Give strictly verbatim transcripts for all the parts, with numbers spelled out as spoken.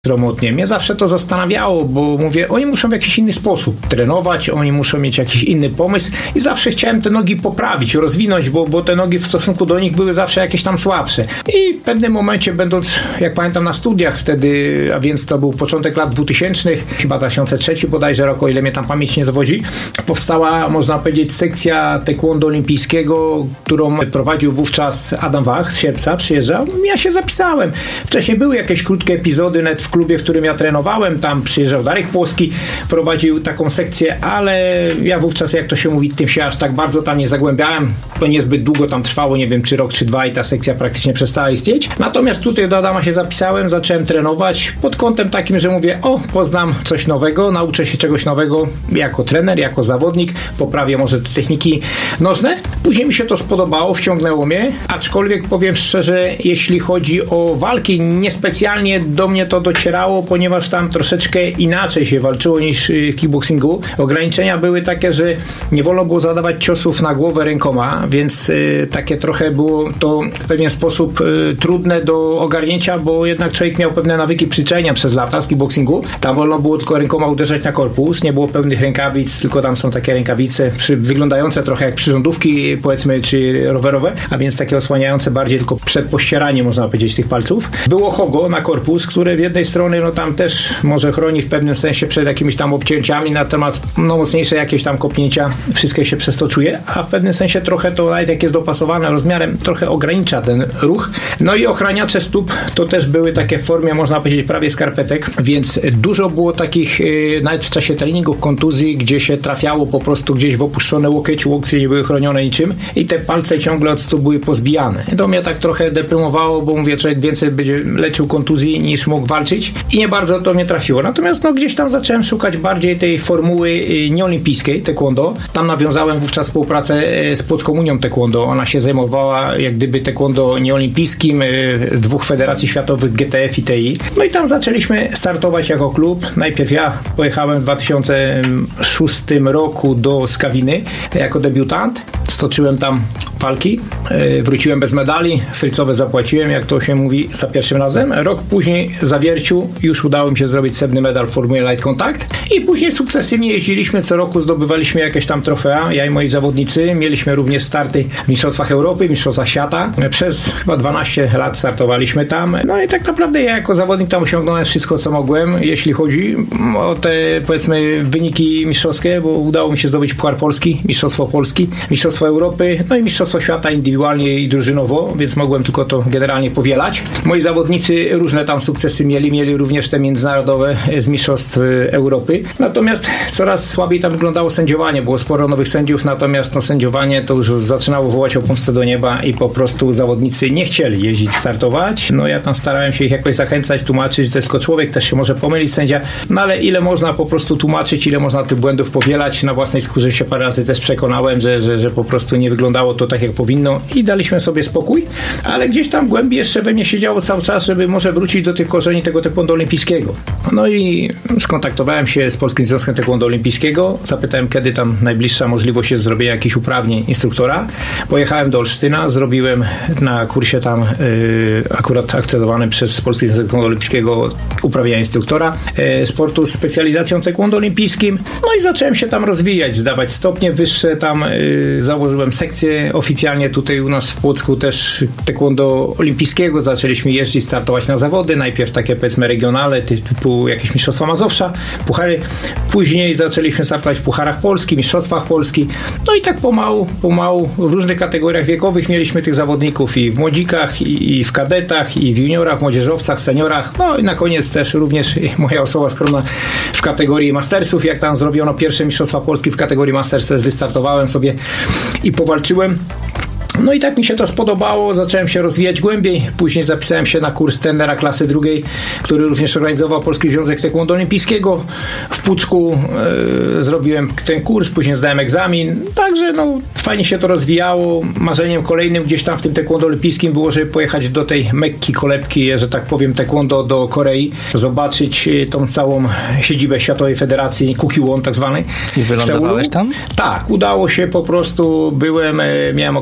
Sromotnie. Mnie zawsze to zastanawiało, bo mówię, oni muszą w jakiś inny sposób trenować, oni muszą mieć jakiś inny pomysł i zawsze chciałem te nogi poprawić, rozwinąć, bo, bo te nogi w stosunku do nich były zawsze jakieś tam słabsze. I w pewnym momencie, będąc, jak pamiętam, na studiach wtedy, a więc to był początek lat dwutysięcznych, chyba dwa tysiące trzeci bodajże rok, o ile mnie tam pamięć nie zawodzi, powstała, można powiedzieć, sekcja taekwondo olimpijskiego, którą prowadził wówczas Adam Wach z Sierpca, przyjeżdżał. Ja się zapisałem. Wcześniej były jakieś krótkie epizody, nawet w klubie, w którym ja trenowałem, tam przyjeżdżał Darek Płoski, prowadził taką sekcję, ale ja wówczas, jak to się mówi, tym się aż tak bardzo tam nie zagłębiałem. To niezbyt długo tam trwało, nie wiem, czy rok, czy dwa i ta sekcja praktycznie przestała istnieć. Natomiast tutaj do Adama się zapisałem, zacząłem trenować pod kątem takim, że mówię, o, poznam coś nowego, nauczę się czegoś nowego jako trener, jako zawodnik, poprawię może te techniki nożne. Później mi się to spodobało, wciągnęło mnie, aczkolwiek powiem szczerze, jeśli chodzi o walki, niespecjalnie do mnie to docierało, ponieważ tam troszeczkę inaczej się walczyło niż w kickboxingu. Ograniczenia były takie, że nie wolno było zadawać ciosów na głowę rękoma, więc y, takie trochę było to w pewien sposób y, trudne do ogarnięcia, bo jednak człowiek miał pewne nawyki przyzwyczajenia przez lata z kickboxingu. Tam wolno było tylko rękoma uderzać na korpus, nie było pełnych rękawic, tylko tam są takie rękawice przy, wyglądające trochę jak przyrządówki, powiedzmy, czy rowerowe, a więc takie osłaniające bardziej tylko przed pościeraniem, można powiedzieć, tych palców. Było hogo na korpus, które w jednej strony no tam też może chroni w pewnym sensie przed jakimiś tam obcięciami, na temat no, mocniejsze jakieś tam kopnięcia, wszystko się przez to czuje, a w pewnym sensie trochę to, nawet jak jest dopasowane rozmiarem, trochę ogranicza ten ruch. No i ochraniacze stóp to też były takie w formie, można powiedzieć, prawie skarpetek, więc dużo było takich, yy, nawet w czasie treningów, kontuzji, gdzie się trafiało po prostu gdzieś w opuszczone łokieć, łokcie nie były chronione niczym i te palce ciągle od stóp były pozbijane. To mnie tak trochę deprymowało, bo mówię, człowiek więcej będzie leczył kontuzji niż mógł walczyć i nie bardzo to mnie trafiło. Natomiast no, gdzieś tam zacząłem szukać bardziej tej formuły nieolimpijskiej taekwondo. Tam nawiązałem wówczas współpracę z Podkomunią Taekwondo. Ona się zajmowała jak gdyby taekwondo nieolimpijskim z dwóch federacji światowych, G T F i T I. No i tam zaczęliśmy startować jako klub. Najpierw ja pojechałem w dwa tysiące szóstym roku do Skawiny jako debiutant. Stoczyłem tam walki. Wróciłem bez medali. Frycowe zapłaciłem, jak to się mówi, za pierwszym razem. Rok później za Wierciu już udało mi się zrobić srebrny medal w formule Light Contact i później sukcesywnie jeździliśmy, co roku zdobywaliśmy jakieś tam trofea, ja i moi zawodnicy. Mieliśmy również starty w Mistrzostwach Europy, Mistrzostwach Świata. Przez chyba dwanaście lat startowaliśmy tam. No i tak naprawdę ja jako zawodnik tam osiągnąłem wszystko, co mogłem, jeśli chodzi o te, powiedzmy, wyniki mistrzowskie, bo udało mi się zdobyć Puchar Polski, Mistrzostwo Polski, Mistrzostwo Europy, no i Mistrzostwo Świata indywidualnie i drużynowo, więc mogłem tylko to generalnie powielać. Moi zawodnicy różne tam sukcesy mieli, mieli również te międzynarodowe z Mistrzostw Europy. Natomiast coraz słabiej tam wyglądało sędziowanie. Było sporo nowych sędziów, natomiast no, sędziowanie to już zaczynało wołać o pomstę do nieba i po prostu zawodnicy nie chcieli jeździć, startować. No ja tam starałem się ich jakoś zachęcać, tłumaczyć, że to jest tylko człowiek, też się może pomylić sędzia, no ale ile można po prostu tłumaczyć, ile można tych błędów powielać. Na własnej skórze się parę razy też przekonałem, że, że, że po prostu nie wyglądało to tak, jak powinno i daliśmy sobie spokój, ale gdzieś tam głębiej jeszcze we mnie siedziało cały czas, żeby może wrócić do tych korzeni tego taekwondo olimpijskiego. No i skontaktowałem się z Polskim Związkiem Taekwondo Olimpijskiego, zapytałem, kiedy tam najbliższa możliwość jest zrobienia jakichś uprawnień instruktora. Pojechałem do Olsztyna, zrobiłem na kursie tam yy, akurat akcedowanym przez Polski Związek Taekwondo Olimpijskiego uprawnienia instruktora yy, sportu z specjalizacją taekwondo olimpijskim. No i zacząłem się tam rozwijać, zdawać stopnie wyższe, tam yy, założyłem sekcję oficjalnie tutaj u nas w Płocku też taekwondo olimpijskiego, zaczęliśmy jeździć, startować na zawody, najpierw takie, powiedzmy, regionale typu jakieś Mistrzostwa Mazowsza, puchary, później zaczęliśmy startować w Pucharach Polski, Mistrzostwach Polski, no i tak pomału, pomału w różnych kategoriach wiekowych mieliśmy tych zawodników i w młodzikach, i, i w kadetach, i w juniorach, młodzieżowcach, seniorach, no i na koniec też również moja osoba skromna w kategorii mastersów, jak tam zrobiono pierwsze Mistrzostwa Polski w kategorii masters, wystartowałem sobie i powalczyłem. No i tak mi się to spodobało, zacząłem się rozwijać głębiej, później zapisałem się na kurs trenera klasy drugiej, który również organizował Polski Związek Taekwondo Olimpijskiego. W Pucku yy, zrobiłem ten kurs, później zdałem egzamin, także no fajnie się to rozwijało. Marzeniem kolejnym gdzieś tam w tym taekwondo olimpijskim było, żeby pojechać do tej Mekki, kolebki, że tak powiem, taekwondo do Korei, zobaczyć tą całą siedzibę Światowej Federacji Kukkiwon tak zwanej. I wylądowałeś tam? Tak, udało się po prostu, byłem, miałem okazję spotkać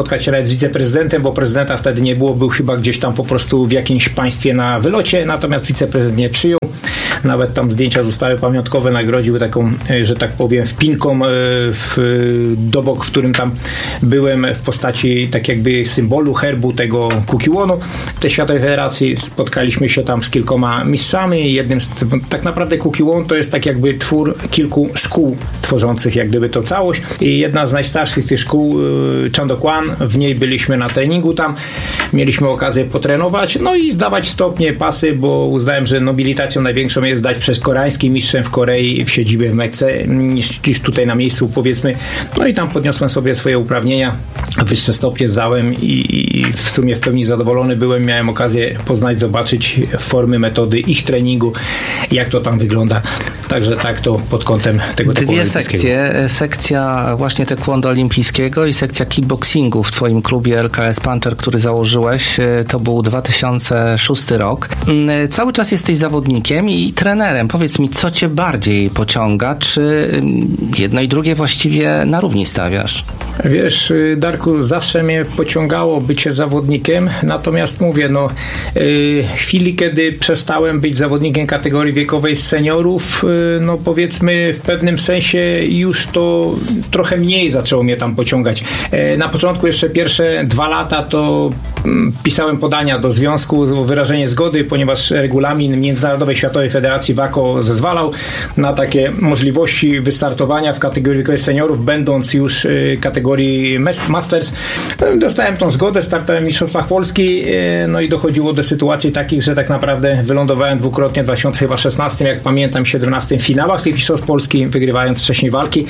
spotkać się nawet z wiceprezydentem, bo prezydenta wtedy nie było, był chyba gdzieś tam po prostu w jakimś państwie na wylocie, natomiast wiceprezydent nie przyjął. Nawet tam zdjęcia zostały pamiątkowe, nagrodziły taką, że tak powiem, wpinką w dobok, w którym tam byłem, w postaci tak jakby symbolu, herbu tego Kukiłonu tej Światowej Federacji. Spotkaliśmy się tam z kilkoma mistrzami. Jednym z, tak naprawdę Kukiłon to jest tak jakby twór kilku szkół tworzących jak gdyby to całość. I jedna z najstarszych tych szkół, Chandokwan, w niej byliśmy na treningu tam. Mieliśmy okazję potrenować, no i zdawać stopnie, pasy, bo uznałem, że nobilitacją największą jest zdać przez koreańskim mistrzem w Korei w siedzibie w Mekce niż, niż tutaj na miejscu, powiedzmy. No i tam podniosłem sobie swoje uprawnienia, wyższe stopnie zdałem i, i w sumie w pełni zadowolony byłem. Miałem okazję poznać, zobaczyć formy, metody ich treningu, jak to tam wygląda. Także tak to pod kątem tego typu Dwie sekcje. Sekcja właśnie taekwondo olimpijskiego i sekcja kickboxingu w twoim klubie L K S Puncher, który założyłeś. To był dwa tysiące szósty rok. Cały czas jesteś zawodnikiem i trenerem. Powiedz mi, co cię bardziej pociąga? Czy jedno i drugie właściwie na równi stawiasz? Wiesz, Darku, zawsze mnie pociągało bycie zawodnikiem, natomiast mówię, no yy, chwili, kiedy przestałem być zawodnikiem kategorii wiekowej seniorów, yy, no powiedzmy w pewnym sensie już to trochę mniej zaczęło mnie tam pociągać. Yy, na początku jeszcze pierwsze dwa lata to yy, pisałem podania do związku o wyrażenie zgody, ponieważ regulamin Międzynarodowej Światowej Federacji W A K O zezwalał na takie możliwości wystartowania w kategorii wiekowej seniorów, będąc już yy, kategorii Masters. Dostałem tą zgodę, startowałem w Mistrzostwach Polski, no i dochodziło do sytuacji takich, że tak naprawdę wylądowałem dwukrotnie w dwa tysiące szesnastym, jak pamiętam, siedemnastym w finałach tych Mistrzostw Polski, wygrywając wcześniej walki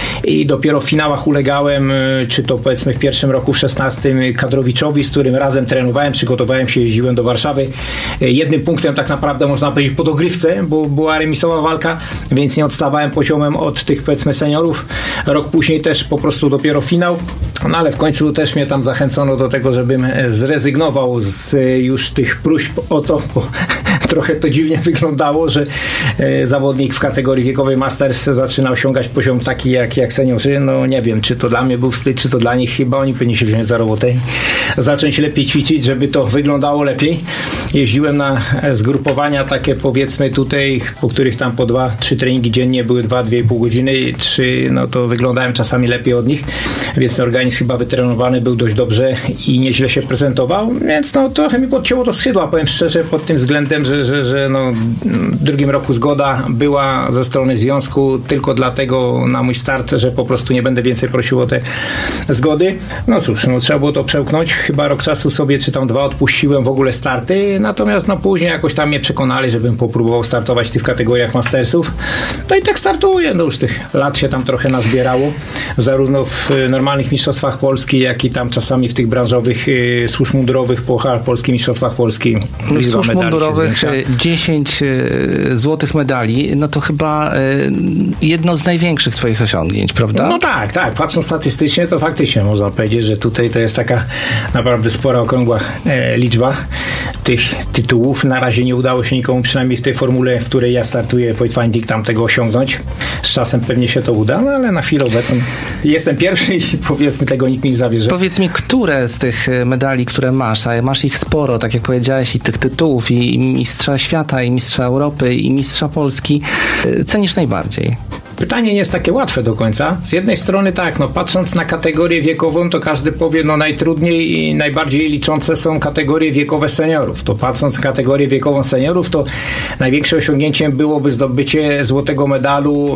i dopiero w finałach ulegałem, czy to powiedzmy w pierwszym roku w szesnastym Kadrowiczowi, z którym razem trenowałem, przygotowałem się, jeździłem do Warszawy. Jednym punktem tak naprawdę można powiedzieć po dogrywce, bo była remisowa walka, więc nie odstawałem poziomem od tych powiedzmy seniorów. Rok później też po prostu dopiero finał, no ale w końcu też mnie tam zachęcono do tego, żebym zrezygnował z już tych próśb o to, bo trochę to dziwnie wyglądało, że zawodnik w kategorii wiekowej Masters zaczyna osiągać poziom taki jak, jak seniorzy. No nie wiem, czy to dla mnie był wstyd, czy to dla nich. Chyba oni powinni się wziąć za robotę, zacząć lepiej ćwiczyć, żeby to wyglądało lepiej. Jeździłem na zgrupowania takie powiedzmy tutaj, po których tam po dwa, trzy treningi dziennie były dwa, dwie i pół godziny, trzy, no to wyglądałem czasami lepiej od nich, więc ten organizm chyba wytrenowany był dość dobrze i nieźle się prezentował, więc no trochę mi podcięło do skrzydła, powiem szczerze, pod tym względem, że, że, że no, w drugim roku zgoda była ze strony związku tylko dlatego na mój start, że po prostu nie będę więcej prosił o te zgody. No cóż, no, trzeba było to przełknąć. Chyba rok czasu sobie, czy tam dwa odpuściłem w ogóle starty, natomiast no później jakoś tam mnie przekonali, żebym popróbował startować w tych kategoriach Mastersów. No i tak startuję. No już tych lat się tam trochę nazbierało, zarówno w normalnych mistrzostwach Polski, jak i tam czasami w tych branżowych y, służb mundurowych, po polskich mistrzostwach Polski. W służb mundurowych dziesięć y, złotych medali, no to chyba y, jedno z największych twoich osiągnięć, prawda? No tak, tak. Patrząc statystycznie, to faktycznie można powiedzieć, że tutaj to jest taka naprawdę spora, okrągła e, liczba tych tytułów. Na razie nie udało się nikomu, przynajmniej w tej formule, w której ja startuję, Point Finding, tam tego osiągnąć. Z czasem pewnie się to uda, no ale na chwilę obecną jestem pierwszy i powiedzmy tego nikt mi nie zabierze. Powiedz mi, które z tych medali, które masz, a masz ich sporo, tak jak powiedziałeś, i tych tytułów, i, i mistrza świata, i mistrza Europy, i mistrza Polski, cenisz najbardziej? Pytanie nie jest takie łatwe do końca. Z jednej strony tak, no patrząc na kategorię wiekową, to każdy powie, no najtrudniej i najbardziej liczące są kategorie wiekowe seniorów. To patrząc na kategorię wiekową seniorów, to największym osiągnięciem byłoby zdobycie złotego medalu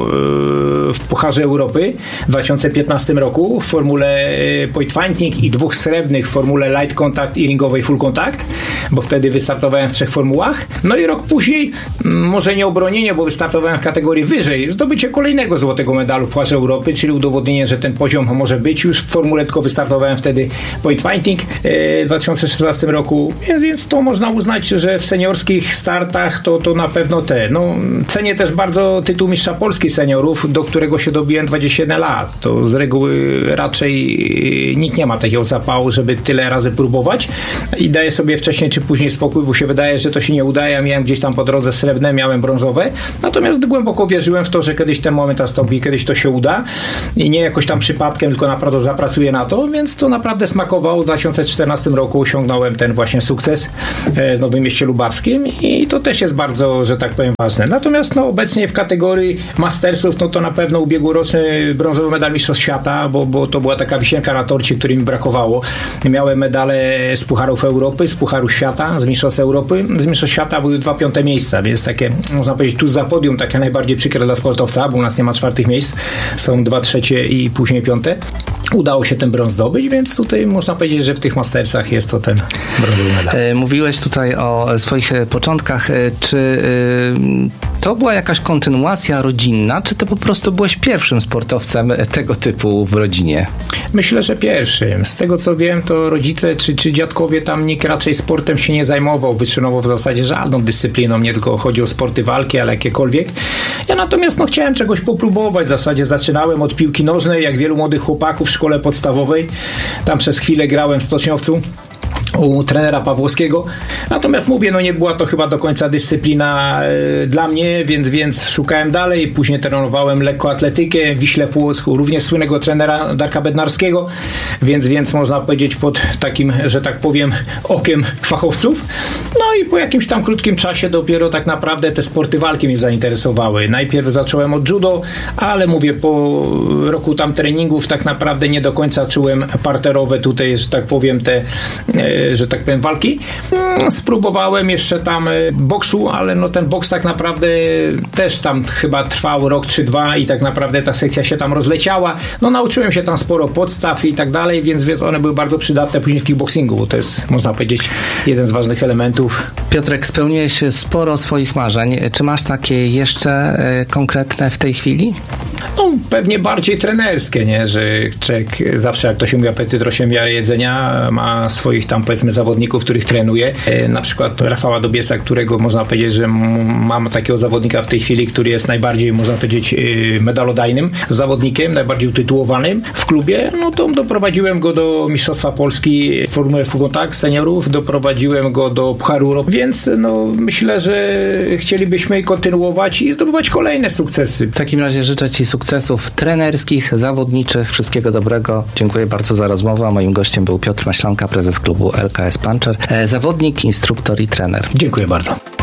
w Pucharze Europy w dwa tysiące piętnastym roku w formule Point Finding i dwóch srebrnych w formule Light Contact i ringowej Full Contact, bo wtedy wystartowałem w trzech formułach. No i rok później, może nie obronienie, bo wystartowałem w kategorii wyżej, zdobycie kolejnego złotego medalu w Pucharze Europy, czyli udowodnienie, że ten poziom może być już w formule, tylko wystartowałem wtedy Point Finding w dwa tysiące szesnastym roku, więc, więc to można uznać, że w seniorskich startach to, to na pewno te. No, cenię też bardzo tytuł mistrza Polski seniorów, do którego się dobiłem dwadzieścia jeden lat. To z reguły raczej nikt nie ma takiego zapału, żeby tyle razy próbować i daje sobie wcześniej czy później spokój, bo się wydaje, że to się nie udaje. Ja miałem gdzieś tam po drodze srebrne, miałem brązowe, natomiast głęboko wierzyłem w to, że kiedyś ten moment moment nastąpi, kiedyś to się uda i nie jakoś tam przypadkiem, tylko naprawdę zapracuję na to, więc to naprawdę smakowało. W dwa tysiące czternastym roku osiągnąłem ten właśnie sukces w Nowym Mieście Lubawskim i to też jest bardzo, że tak powiem, ważne. Natomiast no, obecnie w kategorii mastersów, no to na pewno ubiegłoroczny brązowy medal Mistrzostw Świata, bo, bo to była taka wisienka na torcie, której mi brakowało. Miałem medale z Pucharów Europy, z Pucharu Świata, z Mistrzostw Europy. Z Mistrzostw Świata były dwa piąte miejsca, więc takie, można powiedzieć, tu za podium, takie najbardziej przykre dla sportowca, bo u nas nie ma czwartych miejsc, są dwa trzecie i później piąte. Udało się ten brąz zdobyć, więc tutaj można powiedzieć, że w tych mastersach jest to ten brązowy medal. Mówiłeś tutaj o swoich początkach. Czy to była jakaś kontynuacja rodzinna, czy ty po prostu byłeś pierwszym sportowcem tego typu w rodzinie? Myślę, że pierwszym. Z tego co wiem, to rodzice czy, czy dziadkowie tam nikt raczej sportem się nie zajmował, wytrzynował w zasadzie żadną dyscypliną, nie tylko chodzi o sporty walki, ale jakiekolwiek. Ja natomiast no, chciałem czegoś popróbować. W zasadzie zaczynałem od piłki nożnej, jak wielu młodych chłopaków w szkole podstawowej. Tam przez chwilę grałem w Stoczniowcu u trenera Pawłowskiego. Natomiast mówię, no nie była to chyba do końca dyscyplina y, dla mnie, więc, więc szukałem dalej. Później trenowałem lekkoatletykę w Wiśle Płocku, również słynnego trenera Darka Bednarskiego, więc, więc można powiedzieć pod takim, że tak powiem, okiem fachowców. No i po jakimś tam krótkim czasie dopiero tak naprawdę te sporty walki mnie zainteresowały. Najpierw zacząłem od judo, ale mówię, po roku tam treningów tak naprawdę nie do końca czułem parterowe tutaj, że tak powiem, te że tak powiem, walki. Spróbowałem jeszcze tam boksu, ale no ten boks tak naprawdę też tam chyba trwał rok czy dwa i tak naprawdę ta sekcja się tam rozleciała. No nauczyłem się tam sporo podstaw i tak dalej, więc, więc one były bardzo przydatne później w kickboxingu, bo to jest, można powiedzieć, jeden z ważnych elementów. Piotrek, spełniłeś sporo swoich marzeń. Czy masz takie jeszcze konkretne w tej chwili? No pewnie bardziej trenerskie, nie? Że człowiek zawsze, jak to się mówi, apetyt rośnie w miarę jedzenia, ma swoich tam powiedzmy zawodników, których trenuje. Na przykład Rafała Dobiesa, którego można powiedzieć, że mam takiego zawodnika w tej chwili, który jest najbardziej, można powiedzieć, medalodajnym zawodnikiem, najbardziej utytułowanym w klubie. No to doprowadziłem go do Mistrzostwa Polski w Formule Fugotak seniorów, doprowadziłem go do Pucharu Europy, więc no myślę, że chcielibyśmy kontynuować i zdobywać kolejne sukcesy. W takim razie życzę Ci sukcesów trenerskich, zawodniczych, wszystkiego dobrego. Dziękuję bardzo za rozmowę, a moim gościem był Piotr Maślanka, prezes klubu L K S Puncher, zawodnik, instruktor i trener. Dziękuję bardzo.